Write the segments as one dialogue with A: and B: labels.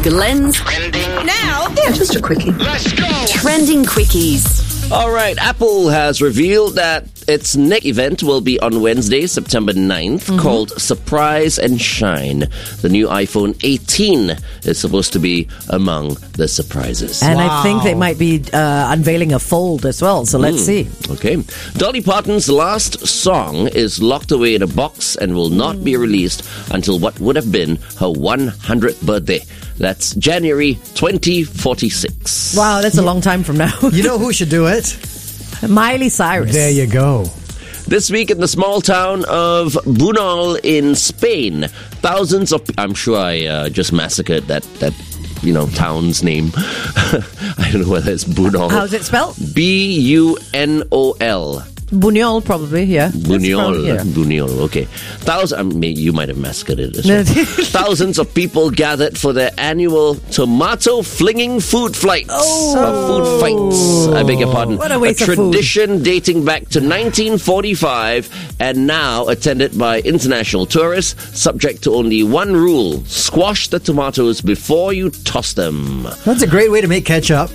A: Glenn's
B: Trending
A: now.
C: Yeah, just a quickie.
B: Let's go.
A: Trending Quickies.
D: All right, Apple has revealed that its next event will be on Wednesday, September 9th, called Surprise and Shine. The new iPhone 18 is supposed to be among the surprises.
E: And I think they might be unveiling a Fold as well, so let's see.
D: Okay. Dolly Parton's last song is locked away in a box and will not be released until what would have been her 100th birthday. That's January 2046.
E: Wow, that's a long time from now.
F: You know who should do it?
E: Miley Cyrus.
F: There you go.
D: This week in the small town of Bunol in Spain, thousands of... I'm sure I just massacred that town's name. I don't know whether it's Bunol.
E: How's it spelled?
D: Bunol.
E: Buñol, probably, yeah.
D: Buñol, okay. You might have massacred it as well. Thousands of people gathered for their annual tomato flinging food flights. Food fights. I beg your pardon.
E: What a waste of food.
D: Tradition dating back to 1945 and now attended by international tourists, subject to only one rule: squash the tomatoes before you toss them.
F: That's a great way to make ketchup.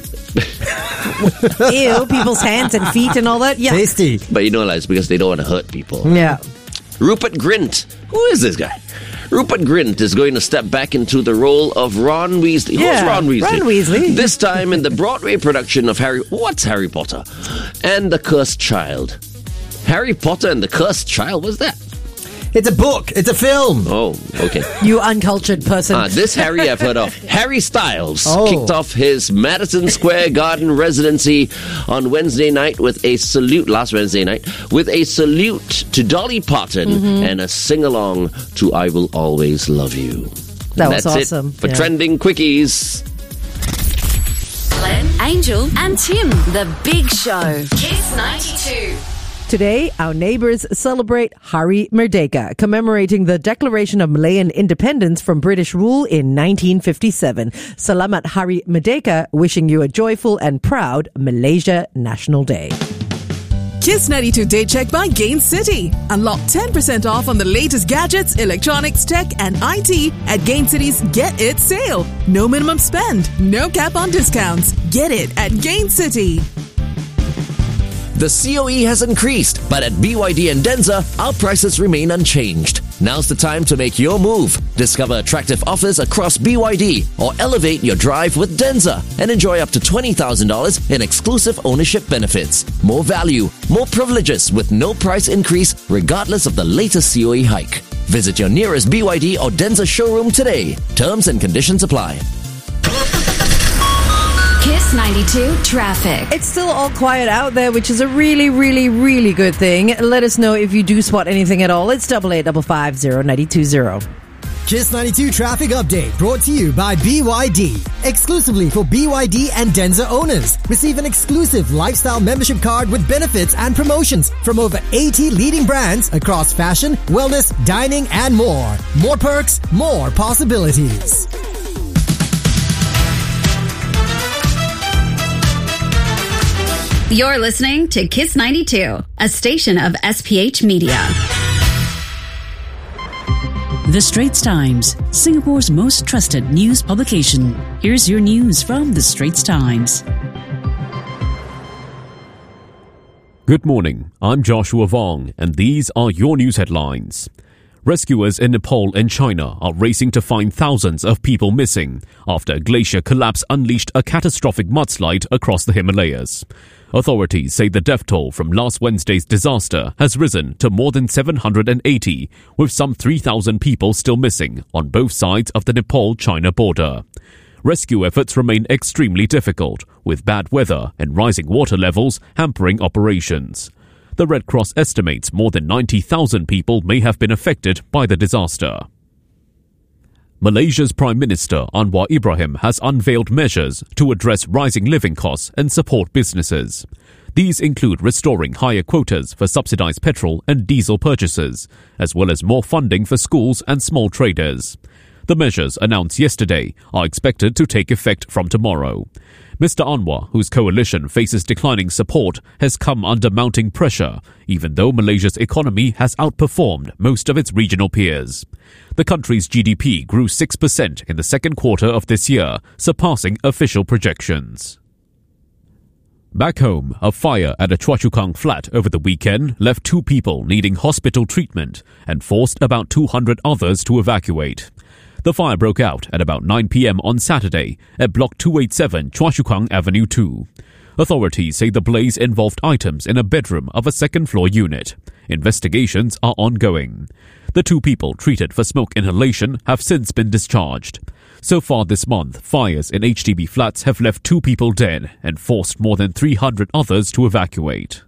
E: Ew, people's hands and feet and all that. Yeah.
F: Tasty.
D: But it's because they don't want to hurt people.
E: Yeah.
D: Rupert Grint. Who is this guy? Rupert Grint is going to step back into the role of Ron Weasley.
E: Yeah,
D: Who's Ron Weasley?
E: Ron Weasley.
D: This time in the Broadway production of Harry Potter and the Cursed Child. Harry Potter and the Cursed Child? What's that?
F: It's a book. It's a film.
D: Oh, okay.
E: You uncultured person.
D: This Harry I've heard of. Harry Styles kicked off his Madison Square Garden residency on Wednesday night last Wednesday night, with a salute to Dolly Parton and a sing-along to I Will Always Love You.
E: That was
D: That's
E: awesome.
D: it for Trending Quickies.
A: Glenn, Angel, and Tim. The Big Show. Kiss 92.
E: Today, our neighbours celebrate Hari Merdeka, commemorating the declaration of Malayan independence from British rule in 1957. Salamat Hari Merdeka, wishing you a joyful and proud Malaysia National Day.
G: Kiss 92 Day Check by Gain City. Unlock 10% off on the latest gadgets, electronics, tech, and IT at Gain City's Get It sale. No minimum spend, no cap on discounts. Get it at Gain City.
H: The COE has increased, but at BYD and Denza, our prices remain unchanged. Now's the time to make your move. Discover attractive offers across BYD or elevate your drive with Denza and enjoy up to $20,000 in exclusive ownership benefits. More value, more privileges with no price increase regardless of the latest COE hike. Visit your nearest BYD or Denza showroom today. Terms and conditions apply.
A: Kiss 92 Traffic.
E: It's still all quiet out there, which is a really, really, really good thing. Let us know if you do spot anything at all. It's 88550920.
F: Kiss 92 Traffic Update brought to you by BYD. Exclusively for BYD and Denza owners. Receive an exclusive lifestyle membership card with benefits and promotions from over 80 leading brands across fashion, wellness, dining, and more. More perks, more possibilities.
I: You're listening to Kiss 92, a station of SPH Media.
J: The Straits Times, Singapore's most trusted news publication. Here's your news from The Straits Times.
K: Good morning, I'm Joshua Vong, and these are your news headlines. Rescuers in Nepal and China are racing to find thousands of people missing after a glacier collapse unleashed a catastrophic mudslide across the Himalayas. Authorities say the death toll from last Wednesday's disaster has risen to more than 780, with some 3,000 people still missing on both sides of the Nepal-China border. Rescue efforts remain extremely difficult, with bad weather and rising water levels hampering operations. The Red Cross estimates more than 90,000 people may have been affected by the disaster. Malaysia's Prime Minister Anwar Ibrahim has unveiled measures to address rising living costs and support businesses. These include restoring higher quotas for subsidized petrol and diesel purchases, as well as more funding for schools and small traders. The measures announced yesterday are expected to take effect from tomorrow. Mr. Anwar, whose coalition faces declining support, has come under mounting pressure, even though Malaysia's economy has outperformed most of its regional peers. The country's GDP grew 6% in the second quarter of this year, surpassing official projections. Back home, a fire at a Choa Chu Kang flat over the weekend left 2 people needing hospital treatment and forced about 200 others to evacuate. The fire broke out at about 9 p.m. on Saturday at Block 287 Choa Chu Kang Avenue 2. Authorities say the blaze involved items in a bedroom of a second-floor unit. Investigations are ongoing. The 2 people treated for smoke inhalation have since been discharged. So far this month, fires in HDB flats have left 2 people dead and forced more than 300 others to evacuate.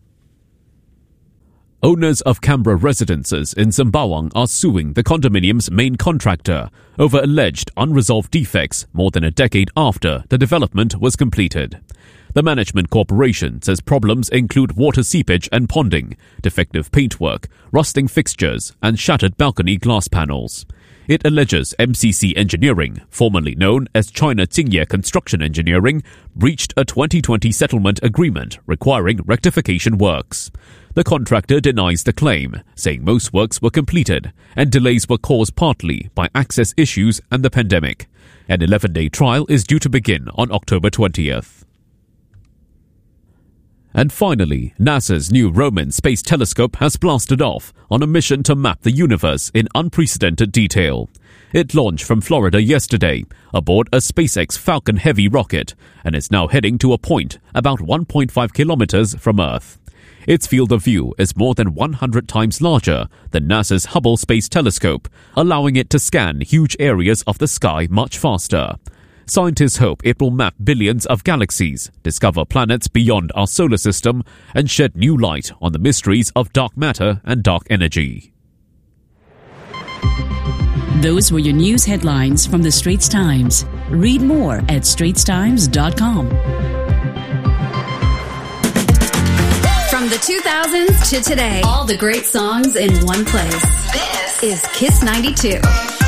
K: Owners of Canberra residences in Sembawang are suing the condominium's main contractor over alleged unresolved defects more than a decade after the development was completed. The management corporation says problems include water seepage and ponding, defective paintwork, rusting fixtures, and shattered balcony glass panels. It alleges MCC Engineering, formerly known as China Tsingye Construction Engineering, breached a 2020 settlement agreement requiring rectification works. The contractor denies the claim, saying most works were completed and delays were caused partly by access issues and the pandemic. An 11-day trial is due to begin on October 20th. And finally, NASA's new Roman space telescope has blasted off on a mission to map the universe in unprecedented detail. It launched from Florida yesterday aboard a SpaceX Falcon Heavy rocket and is now heading to a point about 1.5 kilometers from Earth. Its field of view is more than 100 times larger than NASA's Hubble Space Telescope, allowing it to scan huge areas of the sky much faster. Scientists hope it will map billions of galaxies, discover planets beyond our solar system, and shed new light on the mysteries of dark matter and dark energy.
J: Those were your news headlines from the Straits Times. Read more at straitstimes.com.
I: From the 2000s to today, all the great songs in one place. This is Kiss 92.